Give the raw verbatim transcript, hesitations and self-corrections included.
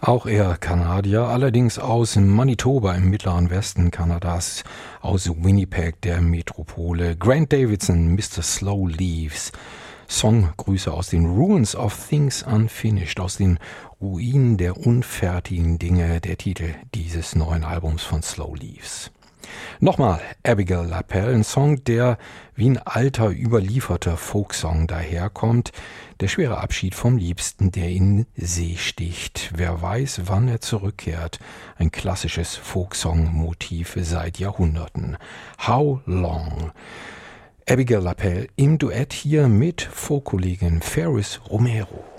Auch er Kanadier, allerdings aus Manitoba im mittleren Westen Kanadas, aus Winnipeg, der Metropole. Grant Davidson, Mister Slow Leaves. Songgrüße aus den Ruins of Things Unfinished, aus den Ruinen der unfertigen Dinge, der Titel dieses neuen Albums von Slow Leaves. Nochmal Abigail Lapel, ein Song, der wie ein alter, überlieferter Folksong daherkommt. Der schwere Abschied vom Liebsten, der in See sticht. Wer weiß, wann er zurückkehrt. Ein klassisches Folksong-Motiv seit Jahrhunderten. How Long? Abigail Lapel im Duett hier mit Folk-Kollegin Ferris Romero.